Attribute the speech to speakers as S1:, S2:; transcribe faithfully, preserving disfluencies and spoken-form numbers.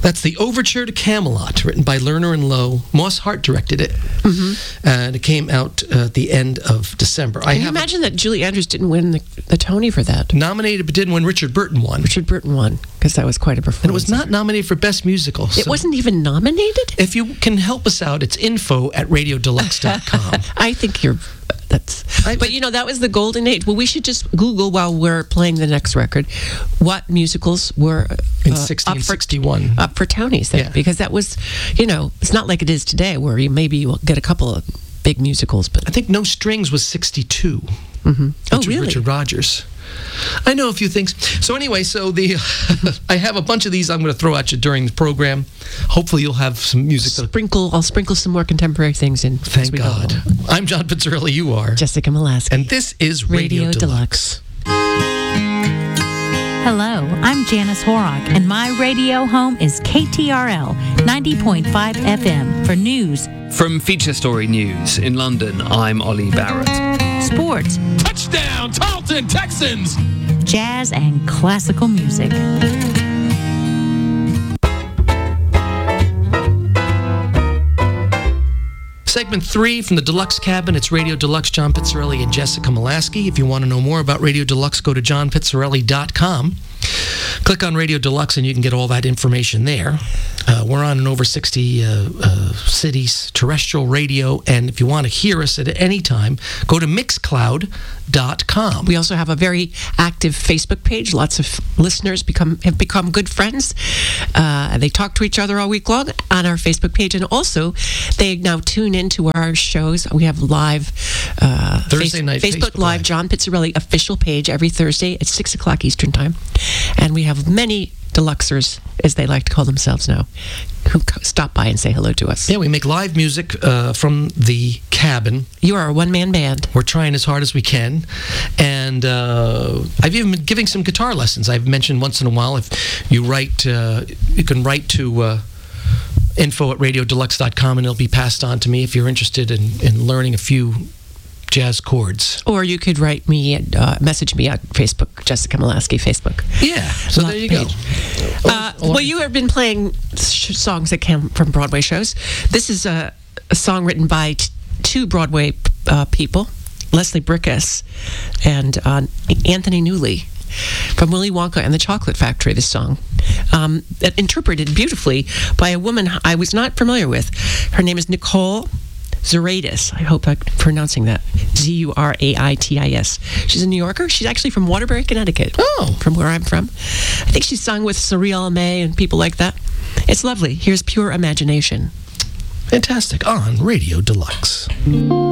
S1: That's the Overture to Camelot, written by Lerner and Lowe. Moss Hart directed it, mm-hmm. and it came out uh, at the end of December.
S2: Can I you imagine a, that Julie Andrews didn't win the, the Tony for that?
S1: Nominated, but didn't win. Richard Burton won.
S2: Richard Burton won, because that was quite a performance.
S1: And it was not nominated for Best Musical.
S2: So. It wasn't even nominated?
S1: If you can help us out, it's info at radio deluxe dot com.
S2: I think you're... That's, I, but you know, that was the golden age. Well, we should just Google while we're playing the next record what musicals were uh,
S1: in sixteen sixty-one
S2: up for Tonys then, yeah. Because that was, you know, it's not like it is today where you maybe you'll get a couple of big musicals. But
S1: I think No Strings was sixty-two.
S2: Mm-hmm. Oh,
S1: was
S2: really?
S1: Richard Rodgers. I know a few things. So anyway, so the I have a bunch of these I'm going to throw at you during the program. Hopefully you'll have some music.
S2: Sprinkle. I'll sprinkle some more contemporary things in.
S1: Thank God. I'm John Pizzarelli. You are
S2: Jessica Molaski.
S1: And this is Radio, Radio Deluxe.
S3: Deluxe. Hello, I'm Janice Horrock, and my radio home is K T R L ninety point five F M for news.
S4: From Feature Story News in London, I'm Ollie Barrett.
S3: Sports.
S5: Touchdown, Tarleton Texans!
S3: Jazz and classical music.
S1: Segment three from the Deluxe Cabin. It's Radio Deluxe, John Pizzarelli and Jessica Molaski. If you want to know more about Radio Deluxe, go to john pizzarelli dot com. Click on Radio Deluxe and you can get all that information there. Uh, we're on in over sixty uh, uh, cities, terrestrial radio, and if you want to hear us at any time, go to mixcloud dot com.
S2: We also have a very active Facebook page. Lots of listeners become have become good friends. Uh, they talk to each other all week long on our Facebook page, and also they now tune into our shows. We have live uh,
S1: Thursday
S2: face,
S1: night
S2: Facebook,
S1: Facebook
S2: Live,
S1: Live,
S2: John Pizzarelli official page every Thursday at six o'clock Eastern Time, and we have many Deluxers, as they like to call themselves now, who stop by and say hello to us.
S1: Yeah, we make live music uh, from the cabin.
S2: You are a one-man band.
S1: We're trying as hard as we can. And uh, I've even been giving some guitar lessons. I've mentioned once in a while, if you write, uh, you can write to uh, info at radio deluxe dot com and it'll be passed on to me if you're interested in, in learning a few jazz chords.
S2: Or you could write me, and uh, message me on Facebook, Jessica Molaski Facebook.
S1: Yeah, so there you
S2: page.
S1: go.
S2: Uh, well, you have been playing sh- songs that came from Broadway shows. This is a, a song written by t- two Broadway uh, people, Leslie Bricusse and uh, Anthony Newley, from Willy Wonka and the Chocolate Factory, this song. Um, interpreted beautifully by a woman I was not familiar with. Her name is Nicole Zuraitis. I hope I'm pronouncing that. Z U R A I T I S. She's a New Yorker. She's actually from Waterbury, Connecticut.
S1: Oh.
S2: From where I'm from. I think she's sung with Cyril May and people like that. It's lovely. Here's Pure Imagination.
S1: Fantastic. On Radio Deluxe.